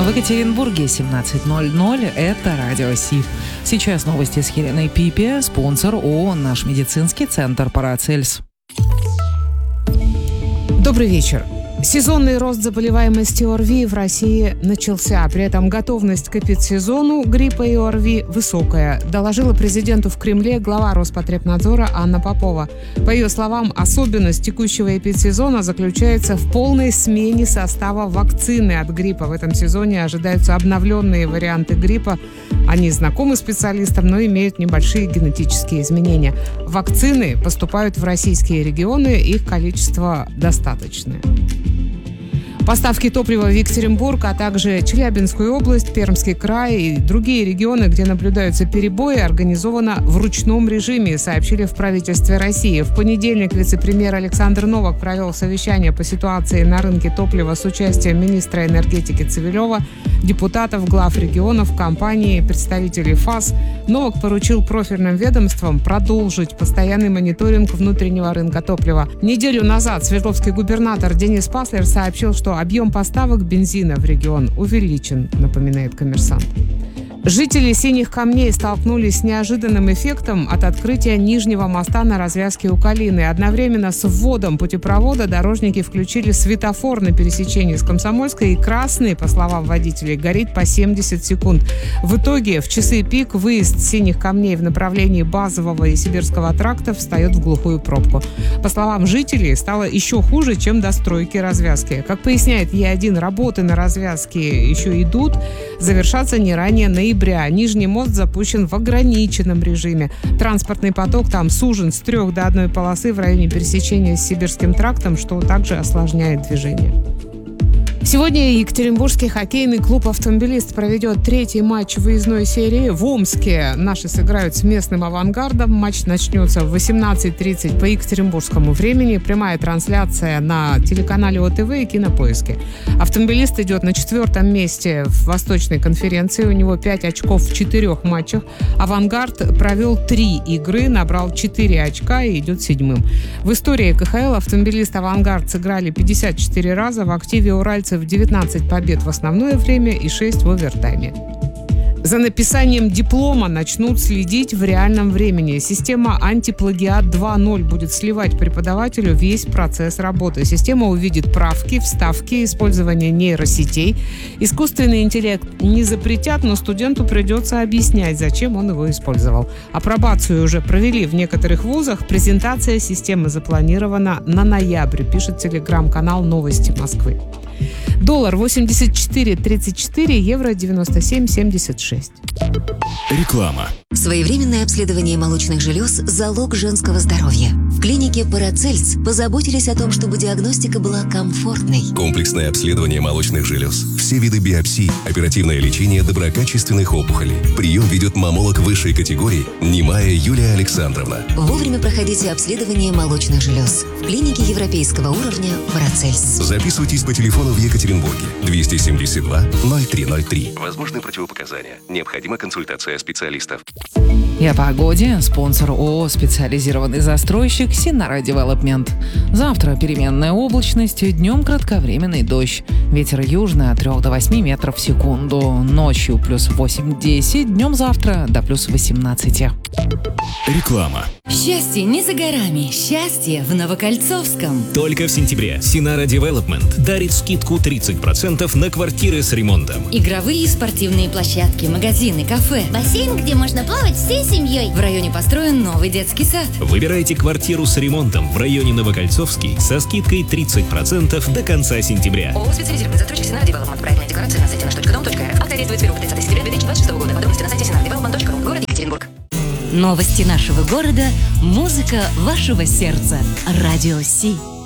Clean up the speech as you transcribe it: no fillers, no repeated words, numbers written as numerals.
В Екатеринбурге 17:00. Это Радио Си. Сейчас новости с Еленой Пипи. Спонсор ООО «Наш медицинский центр Парацельс». Добрый вечер. Сезонный рост заболеваемости ОРВИ в России начался. При этом готовность к эпидсезону гриппа и ОРВИ высокая, доложила президенту в Кремле глава Роспотребнадзора Анна Попова. По ее словам, особенность текущего эпидсезона заключается в полной смене состава вакцины от гриппа. В этом сезоне ожидаются обновленные варианты гриппа. Они знакомы специалистам, но имеют небольшие генетические изменения. Вакцины поступают в российские регионы, их количество достаточное. Поставки топлива в Екатеринбург, а также Челябинскую область, Пермский край и другие регионы, где наблюдаются перебои, организовано в ручном режиме, сообщили в правительстве России. В понедельник вице-премьер Александр Новак провел совещание по ситуации на рынке топлива с участием министра энергетики Цивилева, депутатов, глав регионов, компаний, представителей ФАС. Новак поручил профильным ведомствам продолжить постоянный мониторинг внутреннего рынка топлива. Неделю назад свердловский губернатор Денис Паслер сообщил, что объем поставок бензина в регион увеличен, напоминает «Коммерсант». Жители Синих Камней столкнулись с неожиданным эффектом от открытия Нижнего моста на развязке у Калины. Одновременно с вводом путепровода дорожники включили светофор на пересечении с Комсомольской, и красный, по словам водителей, горит по 70 секунд. В итоге в часы пик выезд с Синих Камней в направлении Базового и Сибирского тракта встает в глухую пробку. По словам жителей, стало еще хуже, чем до стройки развязки. Как поясняет Е1, работы на развязке еще идут, завершатся не ранее ноября. Нижний мост запущен в ограниченном режиме. Транспортный поток там сужен с 3 до 1 полосы в районе пересечения с Сибирским трактом, что также осложняет движение. Сегодня Екатеринбургский хоккейный клуб «Автомобилист» проведет третий матч выездной серии в Омске. Наши сыграют с местным «Авангардом». Матч начнется в 18:30 по екатеринбургскому времени. Прямая трансляция на телеканале ОТВ и Кинопоиске. «Автомобилист» идет на 4-м месте в Восточной конференции. У него 5 очков в 4 матчах. «Авангард» провел 3 игры, набрал 4 очка и идет 7-м. В истории КХЛ «Автомобилист» «Авангард» сыграли 54 раза. В активе уральцев 19 побед в основное время и 6 в овертайме. За написанием диплома начнут следить в реальном времени. Система «Антиплагиат 2.0» будет сливать преподавателю весь процесс работы. Система увидит правки, вставки, использование нейросетей. Искусственный интеллект не запретят, но студенту придется объяснять, зачем он его использовал. Апробацию уже провели в некоторых вузах. Презентация системы запланирована на ноябрь, пишет телеграм-канал «Новости Москвы». Доллар 84.34, евро 97.76. Реклама. Своевременное обследование молочных желез – залог женского здоровья. В клинике «Парацельс» позаботились о том, чтобы диагностика была комфортной. Комплексное обследование молочных желез, все виды биопсий, оперативное лечение доброкачественных опухолей. Прием ведет маммолог высшей категории Немая Юлия Александровна. Вовремя проходите обследование молочных желез. В клинике европейского уровня «Парацельс». Записывайтесь по телефону в Екатеринбурге 272 0303. Возможны противопоказания. Необходима консультация специалистов. И о погоде. Спонсор ООО «Специализированный застройщик» Синара Девелопмент. Завтра переменная облачность, днем кратковременный дождь. Ветер южный от 3 до 8 метров в секунду. Ночью плюс 8-10, днем завтра до плюс 18. Реклама. Счастье не за горами. Счастье в Новокольцовском. Только в сентябре Синара Девелопмент дарит скидку 30% на квартиры с ремонтом. Игровые и спортивные площадки, магазины, кафе. Бассейн, где можно плавать всей семьей. В районе построен новый детский сад. Выбирайте квартиру с ремонтом в районе Новокольцовский со скидкой 30% до конца сентября. ООО «Специализированный застройщик Синара Девелопмент». Проектная декларация на сайте nаш.dom.rf. Акция действует с 1 по 30 сентября 2026 года. Подробности на сайте sinaradevelopment.ru. Город Екатеринбург. Новости нашего города, музыка вашего сердца. Радио Си.